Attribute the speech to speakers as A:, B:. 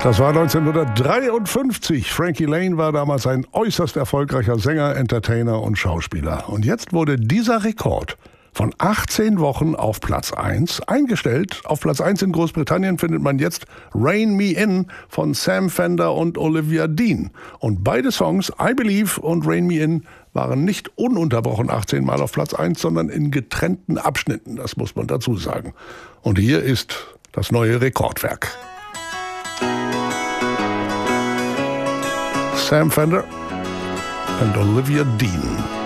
A: Das war 1953. Frankie Laine war damals ein äußerst erfolgreicher Sänger, Entertainer und Schauspieler. Und jetzt wurde dieser Rekord von 18 Wochen auf Platz 1 eingestellt. Auf Platz 1 in Großbritannien findet man jetzt Rein Me In von Sam Fender und Olivia Dean. Und beide Songs, I Believe und Rein Me In, waren nicht ununterbrochen 18 Mal auf Platz 1, sondern in getrennten Abschnitten, das muss man dazu sagen. Und hier ist das neue Rekordwerk. Sam Fender and Olivia Dean.